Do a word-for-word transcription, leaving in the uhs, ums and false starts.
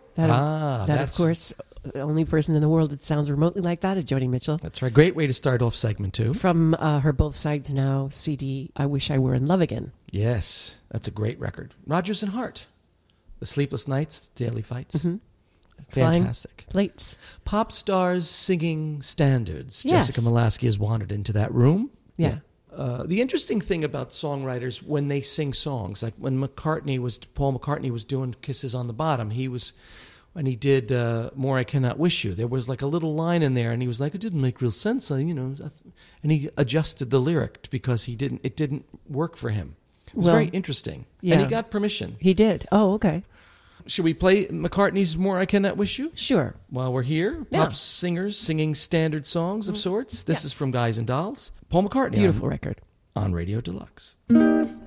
That, Ah, that that's- of course, the only person in the world that sounds remotely like that is Joni Mitchell. That's right. Great way to start off segment two. From uh, her Both Sides Now C D, I Wish I Were in Love Again. Yes, that's a great record. Rodgers and Hart, The Sleepless Nights, Daily Fights. Mm-hmm. Fantastic. Flying plates. Pop stars singing standards. Yes. Jessica Malasky has wandered into that room. Yeah. Uh, the interesting thing about songwriters when they sing songs, like when McCartney was Paul McCartney was doing Kisses on the Bottom, he was when he did uh, More I Cannot Wish You, there was like a little line in there, and he was like, it didn't make real sense, I, you know, and he adjusted the lyric because he didn't, it didn't work for him. It was Well, very interesting, yeah. and he got permission. He did. Oh, okay. Should we play McCartney's More I Cannot Wish You? Sure. While we're here, Yeah. pop singers singing standard songs of sorts. This Yeah. is from Guys and Dolls. Paul McCartney. Beautiful on, record. on Radio Deluxe.